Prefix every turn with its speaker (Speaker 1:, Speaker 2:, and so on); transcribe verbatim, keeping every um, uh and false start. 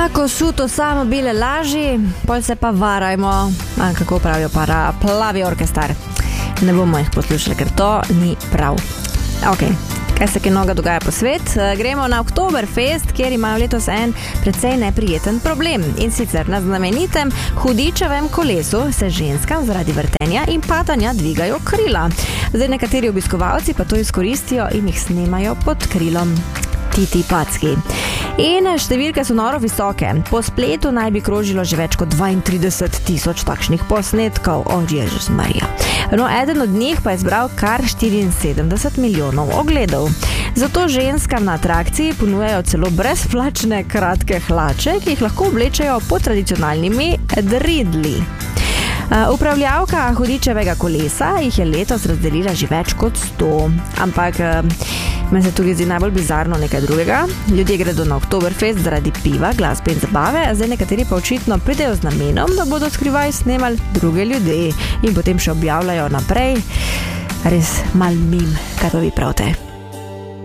Speaker 1: Ko suto samo bile laži, pol se pa varajmo, a, kako pravijo para plavi orkestar. Ne bomo jih poslušali, ker to ni prav. Ok, kaj se kaj noga dogaja po svet? Gremo na Oktoberfest, kjer imajo letos en precej neprijeten problem. In sicer na znamenitem hudičevem kolesu se ženskam zaradi vrtenja in padanja dvigajo krila. Zdaj nekateri obiskovalci pa to izkoristijo in jih snemajo pod krilom. Titi packi. In številke so noro visoke. Po spletu naj bi krožilo že več kot dvaintrideset tisoč takšnih posnetkov. O, Jezus Marija. No, eden od njih pa je zbral kar štiriinsedemdeset milijonov ogledov. Zato ženskam na atrakciji ponujajo celo brezplačne kratke hlače, ki jih lahko oblečejo pod tradicionalnimi dridli. Upravljavka hudičevega kolesa jih je letos razdelila že več kot sto. Ampak meni se tukaj zdi najbolj bizarno nekaj drugega. Ljudje gredo na Oktoberfest zaradi piva, glasbe in zabave, a zdaj nekateri pa očitno pridejo z namenom, da bodo skrivaj snemali druge ljudi in potem še objavljajo naprej. Res mal mim, kaj pa vi pravite.